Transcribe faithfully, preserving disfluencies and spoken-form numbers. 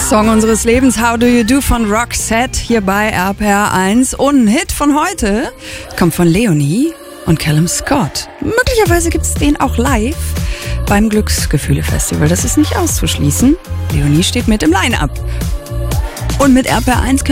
Song unseres Lebens, How Do You Do von Roxette, hier bei R P R eins. Und ein Hit von heute kommt von Leonie und Callum Scott. Möglicherweise gibt es den auch live beim Glücksgefühle-Festival. Das ist nicht auszuschließen. Leonie steht mit im Line-Up. Und mit R P R eins